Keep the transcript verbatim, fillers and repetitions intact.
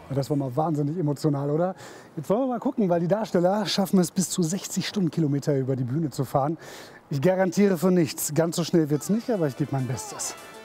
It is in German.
Das war mal wahnsinnig emotional, oder? Jetzt wollen wir mal gucken, weil die Darsteller schaffen es bis zu sechzig Stundenkilometer über die Bühne zu fahren. Ich garantiere für nichts. Ganz so schnell wird es nicht, aber ich gebe mein Bestes.